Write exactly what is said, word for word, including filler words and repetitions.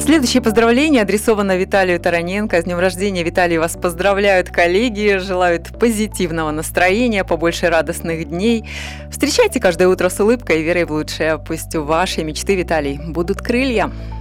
Следующее поздравление адресовано Виталию Тараненко. С днем рождения, Виталий, вас поздравляют коллеги, желают позитивного настроения, побольше радостных дней. Встречайте каждое утро с улыбкой и верой в лучшее. Пусть у вашей мечты, Виталий, будут крылья.